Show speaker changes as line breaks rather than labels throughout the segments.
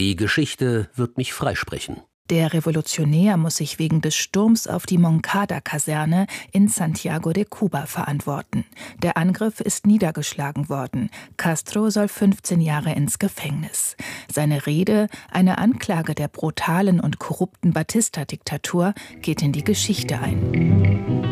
Die Geschichte wird mich freisprechen.
Der Revolutionär muss sich wegen des Sturms auf die Moncada-Kaserne in Santiago de Cuba verantworten. Der Angriff ist niedergeschlagen worden. Castro soll 15 Jahre ins Gefängnis. Seine Rede, eine Anklage der brutalen und korrupten Batista-Diktatur, geht in die Geschichte ein.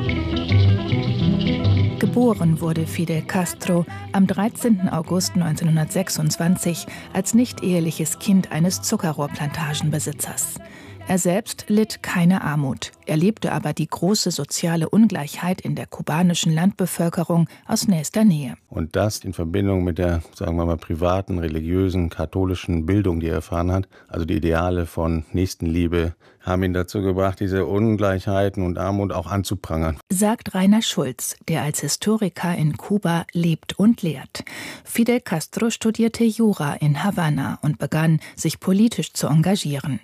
Geboren wurde Fidel Castro am 13. August 1926 als nicht-eheliches Kind eines Zuckerrohrplantagenbesitzers. Er selbst litt keine Armut, erlebte aber die große soziale Ungleichheit in der kubanischen Landbevölkerung aus nächster Nähe.
Und das in Verbindung mit der, sagen wir mal, privaten, religiösen, katholischen Bildung, die er erfahren hat, also die Ideale von Nächstenliebe, haben ihn dazu gebracht, diese Ungleichheiten und Armut auch anzuprangern.
Sagt Rainer Schulz, der als Historiker in Kuba lebt und lehrt. Fidel Castro studierte Jura in Havanna und begann, sich politisch zu engagieren.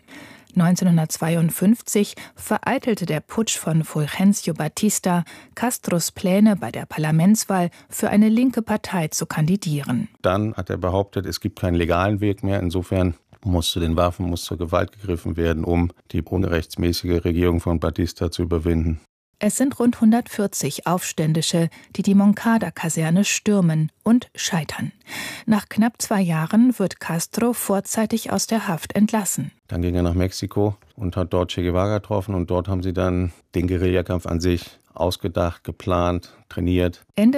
1952 vereitelte der Putsch von Fulgencio Batista Castros Pläne, bei der Parlamentswahl für eine linke Partei zu kandidieren.
Dann hat er behauptet, es gibt keinen legalen Weg mehr. Insofern muss zur Gewalt gegriffen werden, um die unrechtsmäßige Regierung von Batista zu überwinden.
Es sind rund 140 Aufständische, die die Moncada-Kaserne stürmen und scheitern. Nach knapp 2 Jahren wird Castro vorzeitig aus der Haft entlassen.
Dann ging er nach Mexiko und hat dort Che Guevara getroffen und dort haben sie dann den Guerillakampf an sich ausgedacht, geplant, trainiert.
Ende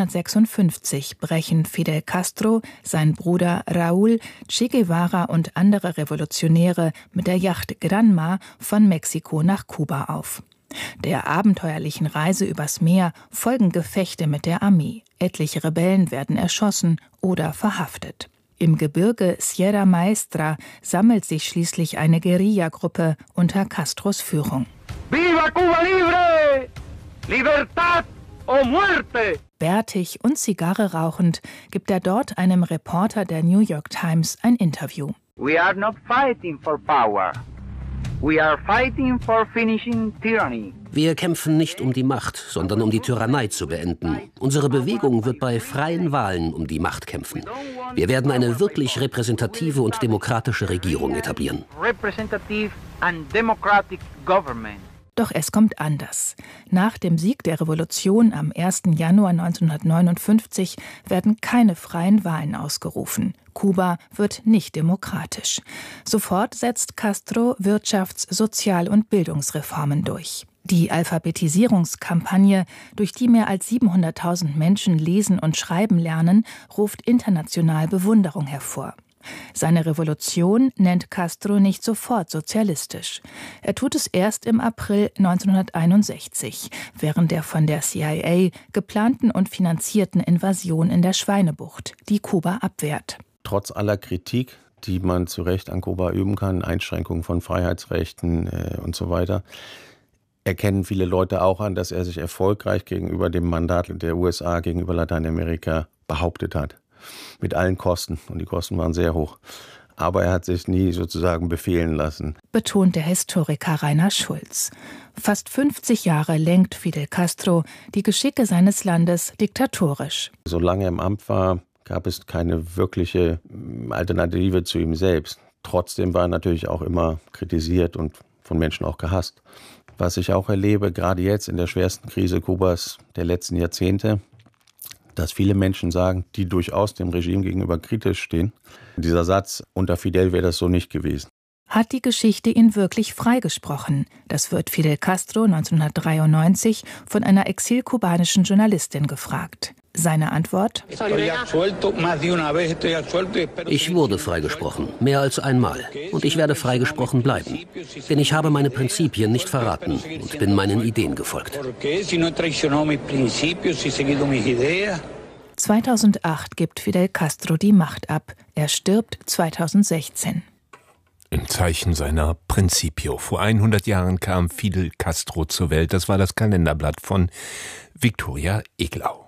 1956 brechen Fidel Castro, sein Bruder Raúl, Che Guevara und andere Revolutionäre mit der Yacht Granma von Mexiko nach Kuba auf. Der abenteuerlichen Reise übers Meer folgen Gefechte mit der Armee. Etliche Rebellen werden erschossen oder verhaftet. Im Gebirge Sierra Maestra sammelt sich schließlich eine Guerillagruppe unter Castros Führung.
Viva Cuba libre! Libertad o muerte!
Bärtig und Zigarre rauchend gibt er dort einem Reporter der New York Times ein Interview.
We are not fighting for power. We are fighting for finishing tyranny.
Wir kämpfen nicht um die Macht, sondern um die Tyrannei zu beenden. Unsere Bewegung wird bei freien Wahlen um die Macht kämpfen. Wir werden eine wirklich repräsentative und demokratische Regierung etablieren.
Representative and democratic government.
Doch es kommt anders. Nach dem Sieg der Revolution am 1. Januar 1959 werden keine freien Wahlen ausgerufen. Kuba wird nicht demokratisch. Sofort setzt Castro Wirtschafts-, Sozial- und Bildungsreformen durch. Die Alphabetisierungskampagne, durch die mehr als 700.000 Menschen lesen und schreiben lernen, ruft international Bewunderung hervor. Seine Revolution nennt Castro nicht sofort sozialistisch. Er tut es erst im April 1961, während der von der CIA geplanten und finanzierten Invasion in der Schweinebucht, die Kuba abwehrt.
Trotz aller Kritik, die man zu Recht an Kuba üben kann, Einschränkungen von Freiheitsrechten und so weiter, erkennen viele Leute auch an, dass er sich erfolgreich gegenüber dem Mandat der USA, gegenüber Lateinamerika behauptet hat. Mit allen Kosten. Und die Kosten waren sehr hoch. Aber er hat sich nie sozusagen befehlen lassen.
Betont der Historiker Rainer Schulz. Fast 50 Jahre lenkt Fidel Castro die Geschicke seines Landes diktatorisch.
Solange er im Amt war, gab es keine wirkliche Alternative zu ihm selbst. Trotzdem war er natürlich auch immer kritisiert und von Menschen auch gehasst. Was ich auch erlebe, gerade jetzt in der schwersten Krise Kubas der letzten Jahrzehnte, dass viele Menschen sagen, die durchaus dem Regime gegenüber kritisch stehen. Dieser Satz, unter Fidel wäre das so nicht gewesen.
Hat die Geschichte ihn wirklich freigesprochen? Das wird Fidel Castro 1993 von einer exilkubanischen Journalistin gefragt. Seine Antwort?
Ich wurde freigesprochen, mehr als einmal. Und ich werde freigesprochen bleiben. Denn ich habe meine Prinzipien nicht verraten und bin meinen Ideen gefolgt.
2008 gibt Fidel Castro die Macht ab. Er stirbt 2016.
Im Zeichen seiner Principio. Vor 100 Jahren kam Fidel Castro zur Welt. Das war das Kalenderblatt von Viktoria Eglau.